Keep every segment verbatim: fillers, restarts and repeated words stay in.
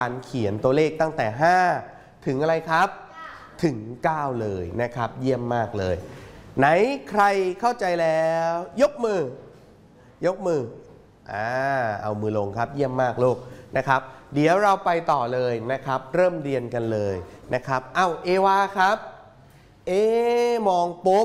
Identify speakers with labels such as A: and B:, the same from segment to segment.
A: การเขียนตัวเลขตั้งแต่ห้าถึงอะไรครับถึงเก้าเลยนะครับเยี่ยมมากเลยไหนใครเข้าใจแล้วยกมือยกมืออ่าเอามือลงครับเยี่ยมมากลูกนะครับเดี๋ยวเราไปต่อเลยนะครับเริ่มเรียนกันเลยนะครับเอ้าเอวาครับเอมองปุ๊บ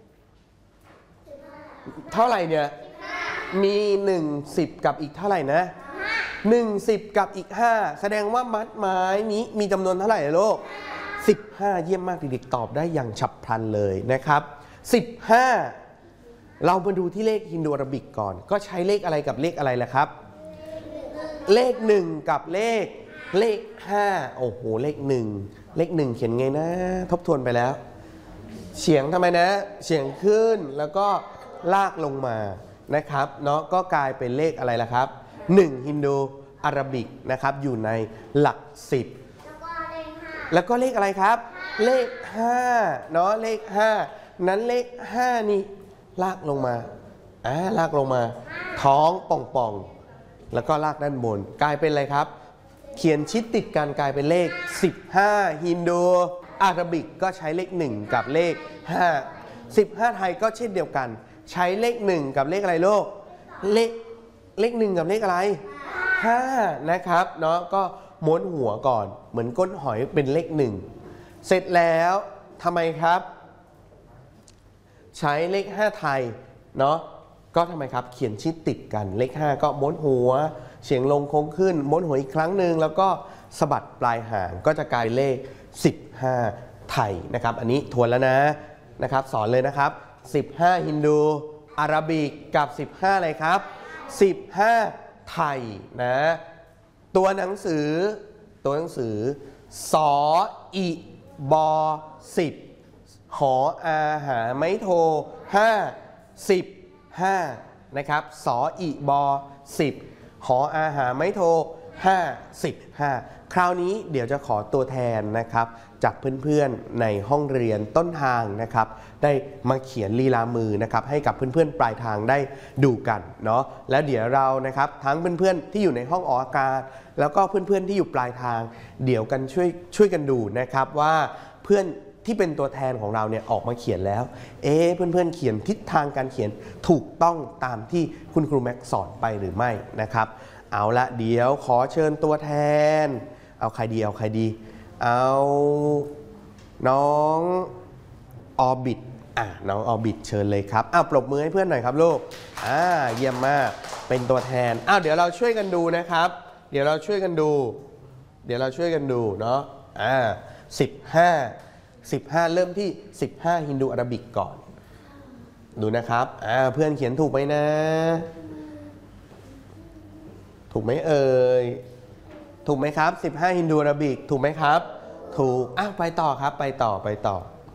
A: เท่าไหร่เนี่ยมีหนึ่งสิบกับอีกเท่าไหร่นะหนึ่งสิบกับอีกห้าแสดงว่ามัดไม้นี้มีจำนวนเท่าไหร่ลูกสิบห้าเยี่ยมมากเด็กๆตอบได้อย่างฉับพลันเลยนะครับสิบห้าเรามาดูที่เลขฮินดูอาราบิกก่อนก็ใช้เลขอะไรกับเลขอะไรล่ะครับเลขหนึ่งกับเลขเลขห้าโอ้โหเลขหนึ่งเลขหนึ่งเขียนไงนะทบทวนไปแล้วเฉียงทำไมนะเฉียงขึ้นแล้วก็ลากลงมานะครับเนาะก็กลายเป็นเลขอะไรล่ะครับหนึ่งฮินดูอาราบิกนะครับอยู่ในหลักสิบแล้วก็เลขอะไรครับเลขห้าเนาะเลขห้านั้นเลขห้านี่ลากลงมาอ่าลากลงมาท้องป่องๆแล้วก็ลากด้านบนกลายเป็นอะไรครับเขียนชิดติดกันกลายเป็นเลขสิบห้าฮินดูอาราบิกก็ใช้เลขหนึ่งกับเลขห้า สิบห้าไทยก็เช่นเดียวกันใช้เลขหนึ่งกับเลขอะไรโลกเลขเลขหนึ่งกับเลขอะไรห้านะครับเนาะก็ม้วนหัวก่อนเหมือนก้นหอยเป็นเลขหนึ่งเสร็จแล้วทำไมครับใช้เลขห้าไทยเนาะก็ทำไมครับเขียนชิดติดกันเลขห้าก็ม้วนหัวเฉียงลงโค้งขึ้นม้วนหัวอีกครั้งหนึ่งแล้วก็สะบัดปลายหางก็จะกลายเลขสิบห้าไทยนะครับอันนี้ทวนแล้วนะนะครับสอนเลยนะครับสิบห้าฮินดูอาราบิกกับสิบห้าอะไรครับสิบห้าไทยนะตัวหนังสือตัวหนังสือสออิบอสิบหออาหาไม้โทห้าสิบห้านะครับสออิบอสิบหออาหาไม้โทห้าสิบห้าคราวนี้เดี๋ยวจะขอตัวแทนนะครับจากเพื่อนๆในห้องเรียนต้นทางนะครับได้มาเขียนลีลามือนะครับให้กับเพื่อนๆปลายทางได้ดูกันเนาะแล้วเดี๋ยวเรานะครับทั้งเพื่อนๆที่อยู่ในห้องออกอากาศแล้วก็เพื่อนๆที่อยู่ปลายทางเดี๋ยวกันช่วยช่วยกันดูนะครับว่าเพื่อนที่เป็นตัวแทนของเราเนี่ยออกมาเขียนแล้วเอ๊ะเพื่อนๆเขียนทิศทางการเขียนถูกต้องตามที่คุณครูแม็กสอนไปหรือไม่นะครับเอาละเดี๋ยวขอเชิญตัวแทนเอาใครดีเอาใครดีเอาน้องออบิทอ่ะน้องออบิทเชิญเลยครับอ้าวปรบมือให้เพื่อนหน่อยครับลูกอ่าเยี่ยมมากเป็นตัวแทนอ้าวเดี๋ยวเราช่วยกันดูนะครับเดี๋ยวเราช่วยกันดูเดี๋ยวเราช่วยกันดูเนาะอ่าสิบห้าสิบห้าเริ่มที่สิบห้าฮินดูอาราบิกก่อนดูนะครับอ่าเพื่อนเขียนถูกไหมนะถูกไหมเอ่ยถูกไหมครับสิบห้าฮินดูอาราบิกถูกไหมครับถูกอ้าวไปต่อครับไปต่อไปต่อ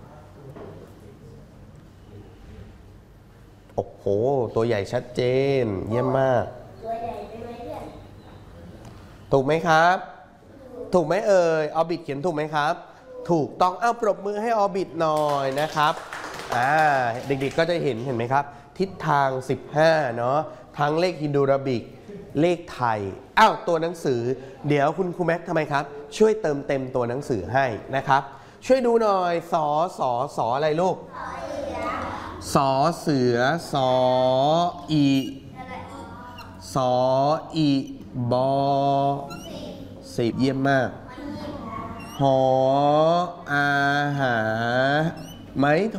A: โอ้โหตัวใหญ่ชัดเจนเยี่ยมมากตัวใหญ่ไปไหมเพื่อนถูกไหมครับถูกไหมเอ่ยออบิทเขียนถูกไหมครับถูกต้องอ้าวปรบมือให้ออบิทหน่อยนะครับอ่าเด็กๆก็จะเห็นเห็นไหมครับทิศทางสิบห้าเนาะทั้งเลขฮินดูอาราบิกเลขไทยอ้าวตัวหนังสือเดี๋ยวคุณครูแม็กทำไมครับช่วยเติมเต็มตัวหนังสือให้นะครับช่วยดูหน่อยสอสอสออะไรลูกสอเสือสออีสออีบอสิบเยี่ยมมากหออาหาไม้โท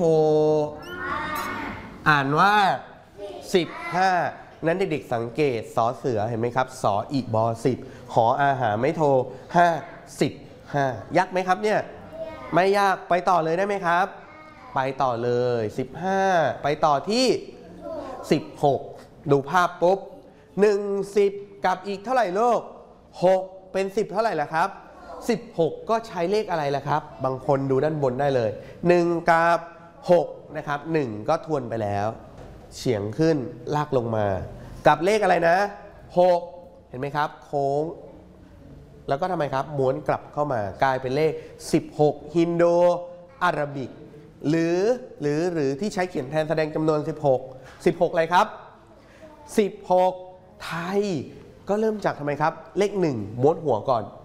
A: อ่านว่าสิบห้านั้นเด็กๆสังเกตสอเสือเห็นไหมครับสออีบอสิบหออาหาไม่โทห้าสิบห้ายากไหมครับเนี่ยไม่ยากไปต่อเลยได้ไหมครับไปต่อเลยสิบห้าไปต่อที่สิบหกดูภาพปุ๊บหนึ่งสิบกับอีกเท่าไหร่ลูกหกเป็นสิบเท่าไหร่ล่ะครับสิบหกก็ใช้เลขอะไรล่ะครับบางคนดูด้านบนได้เลยหนึ่งกับหกนะครับหนึ่งก็ทวนไปแล้วเฉียงขึ้นลากลงมากับเลขอะไรนะหกเห็นไหมครับโค้งแล้วก็ทำไมครับม้วนกลับเข้ามากลายเป็นเลขสิบหกฮินโดอาราบิกหรือหรือหรือที่ใช้เขียนแทนแสดงจำนวนสิบหก สิบหกอะไรครับสิบหกไทยก็เริ่มจากทำไมครับเลขหนึ่งม้วนหัวก่อน